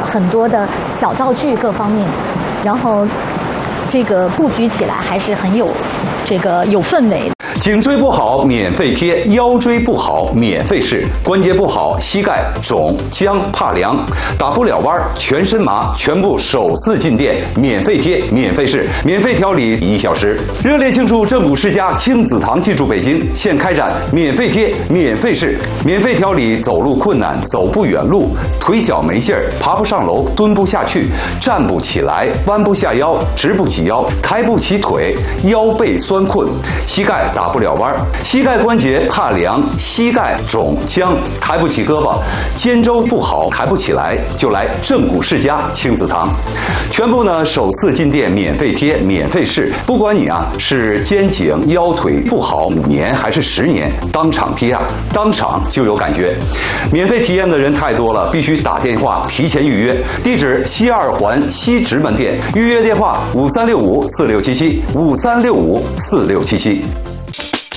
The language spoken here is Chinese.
很多的小道具各方面，然后这个布局起来还是很有有氛围的。 颈椎不好免费贴，腰椎不好免费试，关节不好膝盖肿僵怕凉，打不了弯全身麻，全部首次进店免费贴免费试，免费调理1小时。热烈庆祝正骨世家亲子堂进驻北京，现开展免费贴免费试，免费调理走路困难、走不远路、腿脚没劲儿、爬不上楼、蹲不下去、站不起来、弯不下腰、直不起腰、抬不起腿、腰背酸困、膝盖打不了弯，膝盖关节怕凉、膝盖肿僵、抬不起胳膊、肩周不好抬不起来，就来正骨世家亲子堂。全部呢首次进店免费贴免费试，不管你是肩颈腰腿不好5年还是10年，当场贴当场就有感觉。免费体验的人太多了，必须打电话提前预约。地址西2环西直门店，预约电话5365467753654677。